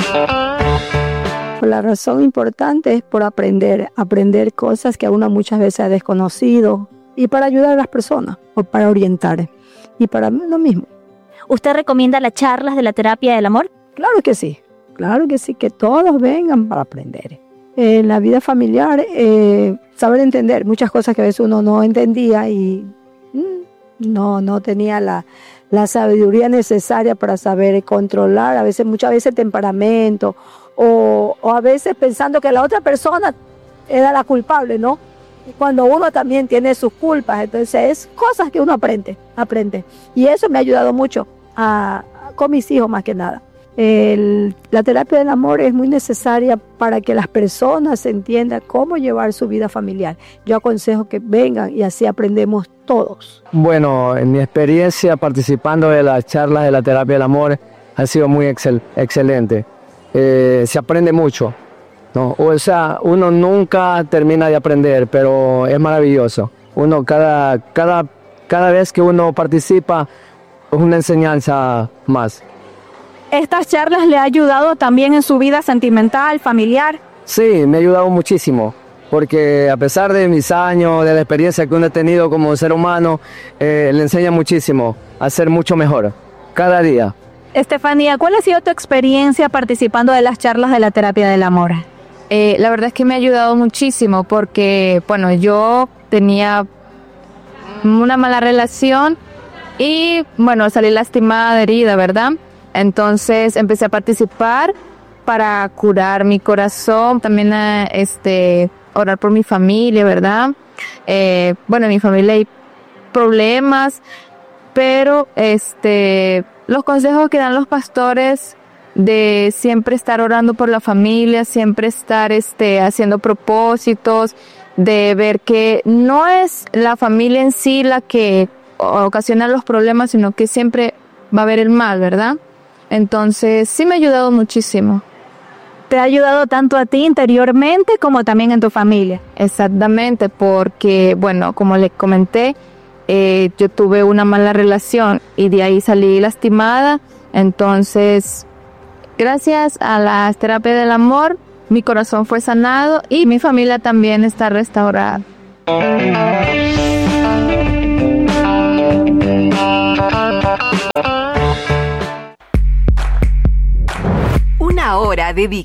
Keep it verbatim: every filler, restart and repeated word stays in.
La razón importante es por aprender, aprender cosas que a uno muchas veces ha desconocido y para ayudar a las personas o para orientar y para lo mismo. ¿Usted recomienda las charlas de la terapia del amor? Claro que sí, claro que sí, que todos vengan para aprender. En la vida familiar, eh, saber entender muchas cosas que a veces uno no entendía y mm, no, no tenía la, la sabiduría necesaria para saber controlar, a veces, muchas veces temperamento, o, o a veces pensando que la otra persona era la culpable, ¿no? Y cuando uno también tiene sus culpas, entonces es cosas que uno aprende, aprende. Y eso me ha ayudado mucho a, a, con mis hijos más que nada. El, la terapia del amor es muy necesaria para que las personas entiendan cómo llevar su vida familiar. Yo aconsejo que vengan y así aprendemos todos. Bueno, en mi experiencia participando de las charlas de la terapia del amor ha sido muy excel, excelente. Eh, se aprende mucho, ¿no? O sea, uno nunca termina de aprender, pero es maravilloso. Uno cada, cada, cada vez que uno participa es una enseñanza más. ¿Estas charlas le ha ayudado también en su vida sentimental, familiar? Sí, me ha ayudado muchísimo, porque a pesar de mis años, de la experiencia que uno ha tenido como ser humano, eh, le enseña muchísimo a ser mucho mejor, cada día. Estefanía, ¿cuál ha sido tu experiencia participando de las charlas de la terapia del amor? Eh, la verdad es que me ha ayudado muchísimo porque, bueno, yo tenía una mala relación y, bueno, salí lastimada, herida, ¿verdad? Entonces empecé a participar para curar mi corazón, también a, este, orar por mi familia, ¿verdad? Eh, bueno, en mi familia hay problemas, pero este... los consejos que dan los pastores de siempre estar orando por la familia, siempre estar este, haciendo propósitos, de ver que no es la familia en sí la que ocasiona los problemas, sino que siempre va a haber el mal, ¿verdad? Entonces sí me ha ayudado muchísimo. ¿Te ha ayudado tanto a ti interiormente como también en tu familia? Exactamente, porque, bueno, como les comenté, Eh, yo tuve una mala relación y de ahí salí lastimada. Entonces, gracias a la terapia del amor, mi corazón fue sanado y mi familia también está restaurada. Una hora de